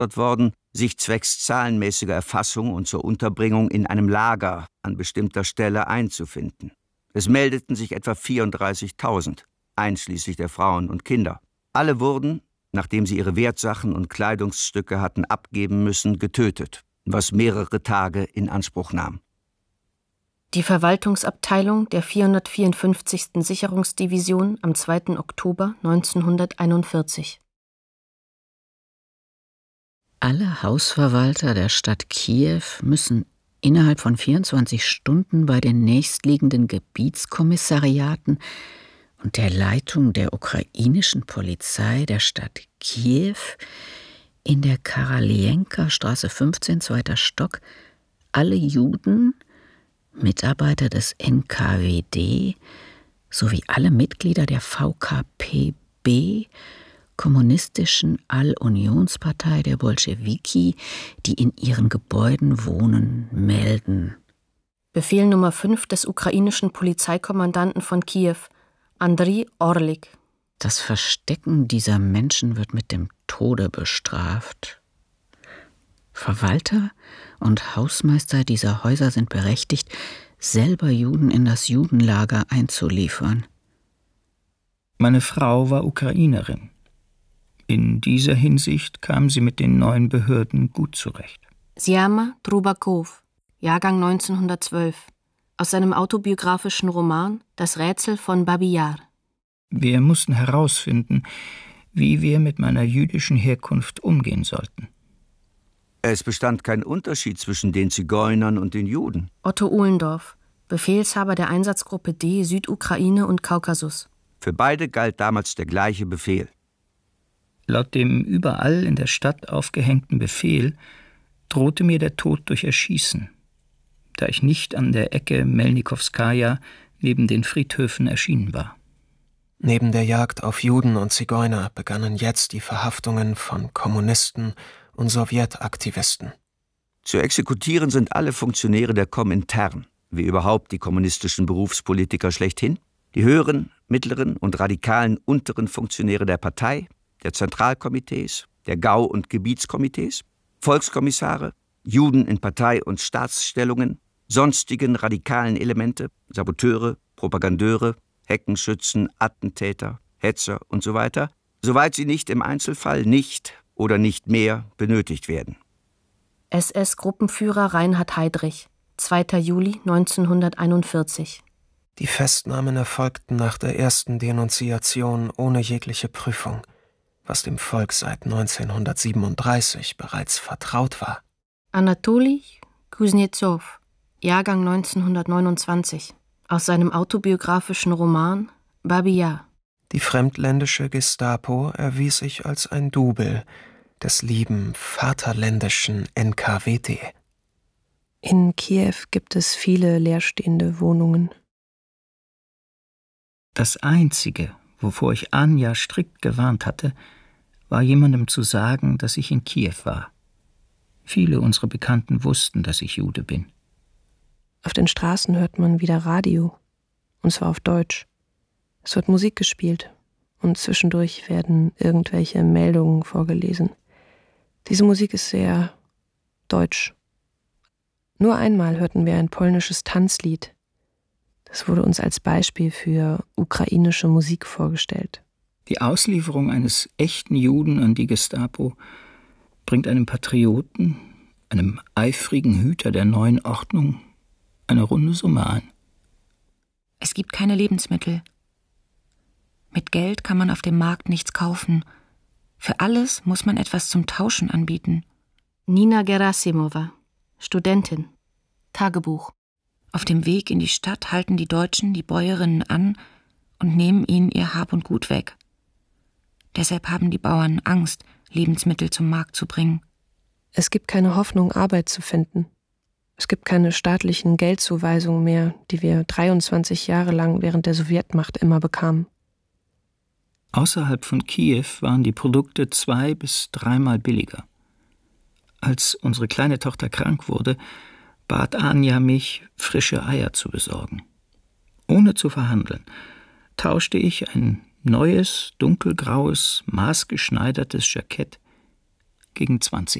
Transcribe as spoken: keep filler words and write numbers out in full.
aufgefordert worden, sich zwecks zahlenmäßiger Erfassung und zur Unterbringung in einem Lager an bestimmter Stelle einzufinden. Es meldeten sich etwa vierunddreißigtausend, einschließlich der Frauen und Kinder. Alle wurden, nachdem sie ihre Wertsachen und Kleidungsstücke hatten abgeben müssen, getötet, was mehrere Tage in Anspruch nahm. Die Verwaltungsabteilung der vierhundertvierundfünfzigsten Sicherungsdivision am zweiten Oktober neunzehnhunderteinundvierzig. Alle Hausverwalter der Stadt Kiew müssen innerhalb von vierundzwanzig Stunden bei den nächstliegenden Gebietskommissariaten und der Leitung der ukrainischen Polizei der Stadt Kiew in der Karalienka-Straße fünfzehn, zweiter Stock, alle Juden, Mitarbeiter des N K W D sowie alle Mitglieder der V K P B, kommunistischen All-Unionspartei der Bolschewiki, die in ihren Gebäuden wohnen, melden. Befehl Nummer fünf des ukrainischen Polizeikommandanten von Kiew, Andriy Orlik. Das Verstecken dieser Menschen wird mit dem Tode bestraft. Verwalter und Hausmeister dieser Häuser sind berechtigt, selber Juden in das Judenlager einzuliefern. Meine Frau war Ukrainerin. In dieser Hinsicht kam sie mit den neuen Behörden gut zurecht. Syama Trubakov, Jahrgang neunzehnhundertzwölf, aus seinem autobiografischen Roman »Das Rätsel von Babi Yar«. Wir mussten herausfinden, wie wir mit meiner jüdischen Herkunft umgehen sollten. Es bestand kein Unterschied zwischen den Zigeunern und den Juden. Otto Ohlendorf, Befehlshaber der Einsatzgruppe D, Südukraine und Kaukasus. Für beide galt damals der gleiche Befehl. Laut dem überall in der Stadt aufgehängten Befehl drohte mir der Tod durch Erschießen, da ich nicht an der Ecke Melnikowskaja neben den Friedhöfen erschienen war. Neben der Jagd auf Juden und Zigeuner begannen jetzt die Verhaftungen von Kommunisten und Sowjetaktivisten. Zu exekutieren sind alle Funktionäre der Komintern, wie überhaupt die kommunistischen Berufspolitiker schlechthin, die höheren, mittleren und radikalen unteren Funktionäre der Partei, der Zentralkomitees, der Gau- und Gebietskomitees, Volkskommissare, Juden in Partei- und Staatsstellungen, sonstigen radikalen Elemente, Saboteure, Propagandeure, Heckenschützen, Attentäter, Hetzer und so weiter, soweit sie nicht im Einzelfall nicht oder nicht mehr benötigt werden. S S-Gruppenführer Reinhard Heydrich, zweiter Juli neunzehnhunderteinundvierzig. Die Festnahmen erfolgten nach der ersten Denunziation ohne jegliche Prüfung, was dem Volk seit neunzehnhundertsiebenunddreißig bereits vertraut war. Anatoli Kuznetsov, Jahrgang neunzehnhundertneunundzwanzig, aus seinem autobiografischen Roman Babi Yar. Die fremdländische Gestapo erwies sich als ein Double des lieben vaterländischen N K W D. In Kiew gibt es viele leerstehende Wohnungen. Das Einzige, wovor ich Anja strikt gewarnt hatte, war jemandem zu sagen, dass ich in Kiew war. Viele unserer Bekannten wussten, dass ich Jude bin. Auf den Straßen hört man wieder Radio, und zwar auf Deutsch. Es wird Musik gespielt und zwischendurch werden irgendwelche Meldungen vorgelesen. Diese Musik ist sehr deutsch. Nur einmal hörten wir ein polnisches Tanzlied. Das wurde uns als Beispiel für ukrainische Musik vorgestellt. Die Auslieferung eines echten Juden an die Gestapo bringt einem Patrioten, einem eifrigen Hüter der neuen Ordnung, eine runde Summe ein. Es gibt keine Lebensmittel. Mit Geld kann man auf dem Markt nichts kaufen. Für alles muss man etwas zum Tauschen anbieten. Nina Gerasimova, Studentin, Tagebuch. Auf dem Weg in die Stadt halten die Deutschen die Bäuerinnen an und nehmen ihnen ihr Hab und Gut weg. Deshalb haben die Bauern Angst, Lebensmittel zum Markt zu bringen. Es gibt keine Hoffnung, Arbeit zu finden. Es gibt keine staatlichen Geldzuweisungen mehr, die wir dreiundzwanzig Jahre lang während der Sowjetmacht immer bekamen. Außerhalb von Kiew waren die Produkte zwei- bis dreimal billiger. Als unsere kleine Tochter krank wurde, bat Anja mich, frische Eier zu besorgen. Ohne zu verhandeln, tauschte ich ein neues, dunkelgraues, maßgeschneidertes Jackett, gegen zwanzig.